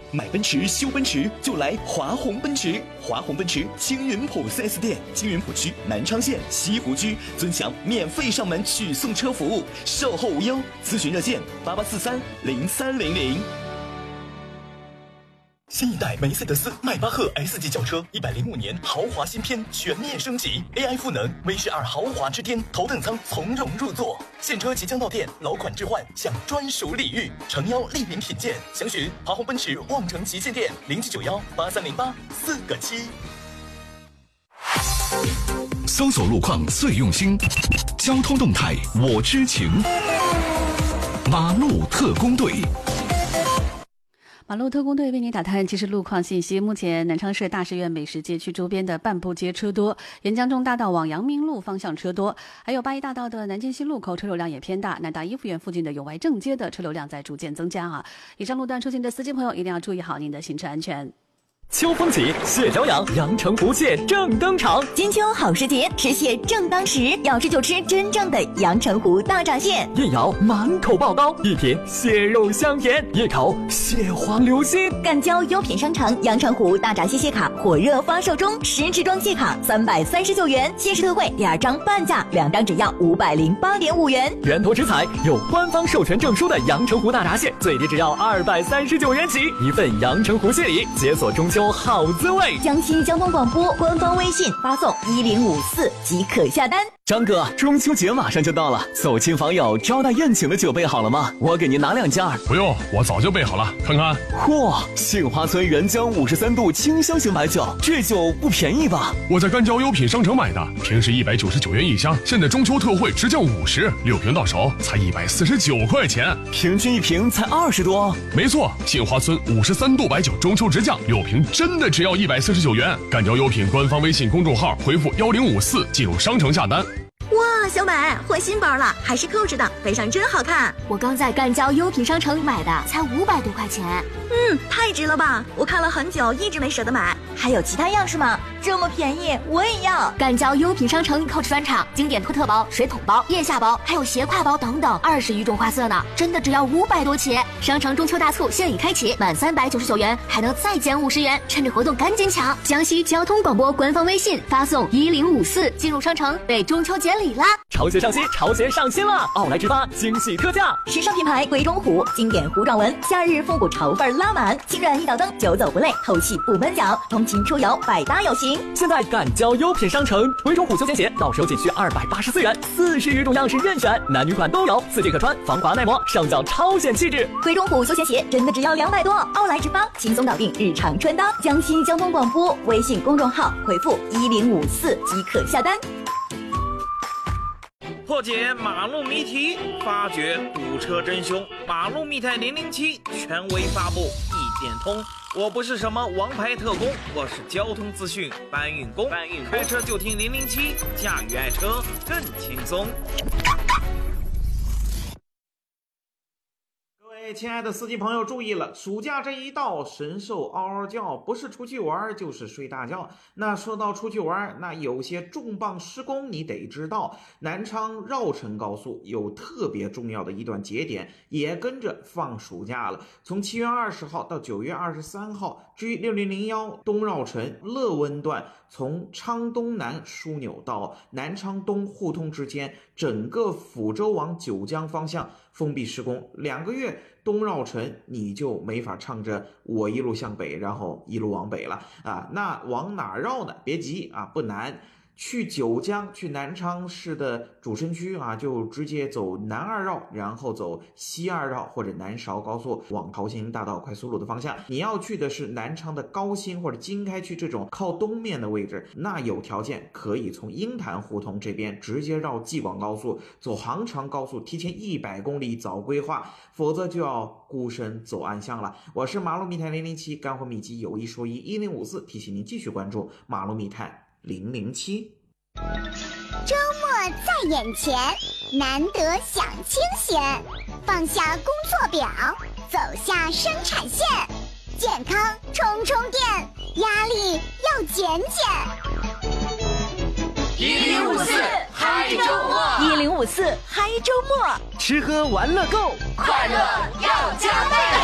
买奔驰修奔驰就来华虹奔驰。华虹奔驰青云浦 4S 店，青云浦区南昌县西湖区尊享免费上门取送车服务，售后无忧。咨询热线88430300。新一代梅赛德斯迈巴赫 S 级轿车，105年豪华新篇全面升级 ，AI 赋能，V12豪华之巅，头等舱从容入座。现车即将到店，老款置换享专属礼遇，诚邀莅临品鉴。详询华虹奔驰望城旗舰店0991830847。 搜索路况最用心，交通动态我知情。马路特工队。 马路特工队为您打探即时路况信息。目前南昌市大石院美食街区周边的半步街车多，沿江中大道往阳明路方向车多，还有八一大道的南京西路口车流量也偏大。南大一附院附近的友外正街的车流量在逐渐增加啊。以上路段出行的司机朋友一定要注意好您的行车安全。 秋风起，蟹脚痒，阳澄湖蟹正登场。 金秋好时节，吃蟹正当时，要吃就吃真正的阳澄湖大闸蟹。 一咬满口爆膏，一品蟹肉香甜，一口蟹黄流心。 赣胶优品商城阳澄湖大闸蟹蟹卡火热发售中，10支装蟹卡339元，限时特惠，2张半价，2张只要508.5元。 源头直采有官方授权证书的阳澄湖大闸蟹，最低只要239元起，一份阳澄湖蟹礼，解锁中秋好滋味。 江西交通广播官方微信发送1054即可下单。 张哥，中秋节马上就到了，走亲访友招待宴请的酒备好了吗？我给您拿2件。 不用，我早就备好了，看看。 嚯，杏花村原浆53度清香型白酒，这酒不便宜吧？ 我在赣胶优品商城买的，平时199元一箱，现在中秋特惠直降50，6瓶到手才149块钱， 平均1瓶才20多。 没错，杏花村53度白酒中秋直降，6瓶真的只要149元。赣胶优品官方微信公众号回复1054进入商城下单。 哇，小美换新包了，还是扣着的，背上真好看。 我刚在赣胶优品商城买的，才500多块钱。 太值了吧！我看了很久，一直没舍得买。还有其他样式吗？这么便宜，我也要。 赣胶优品商城扣着专场，经典托特包、水桶包、腋下包，还有斜挎包等等，20余种花色呢，真的只要500多起。商城中秋大促现已开启，满399元还能再减50元，趁着活动赶紧抢！江西交通广播官方微信发送1054进入商城，为中秋节礼啦！ 潮鞋上新，潮鞋上新了！奥莱直发惊喜特价， 时尚品牌鬼冢虎经典糊状纹，夏日复古潮范拉满，轻软一脚蹬，久走不累，透气不闷脚，通勤出游百搭有型。 现在赣胶优品商城，鬼冢虎休闲鞋到手仅需284元，40余种样式任选，男女款都有，4季可穿，防滑耐磨，上脚超显气质。 鬼冢虎休闲鞋真的只要200多，奥莱直发轻松搞定日常穿搭。江西交通广播微信公众号回复1054即可下单。 破解马路谜题，发掘堵车真凶。马路密探007权威发布，一点通。我不是什么王牌特工，我是交通资讯搬运工。开车就听007，驾驭爱车更轻松。各位亲爱的司机朋友注意了，暑假这一到，神兽嗷嗷叫，不是出去玩就是睡大觉。那说到出去玩，那有些重磅施工你得知道，南昌绕城高速有特别重要的一段节点也跟着放暑假了，从7月20号到9月23号，G6001东绕城乐温段从昌东南枢纽到南昌东互通之间，整个抚州往九江方向封闭施工2个月，东绕城你就没法唱着我一路向北，然后一路往北了啊。那往哪绕呢？别急啊，不难。去九江，去南昌市的主城区啊，就直接走南2绕，然后走西2绕或者南韶高速往桃兴大道快速路的方向。你要去的是南昌的高新或者经开区这种靠东面的位置，那有条件可以从鹰潭胡同这边直接绕济广高速，走杭长高速，提前100公里早规划，否则就要孤身走暗巷了。我是马路密探007，干货秘籍有一说一1054，提醒您继续关注马路密探007。 周末在眼前，难得享清闲，放下工作表，走下生产线，健康充充电，压力要减减。 1054嗨周末 ，1054嗨周末， 吃喝玩乐购， 快乐要加倍。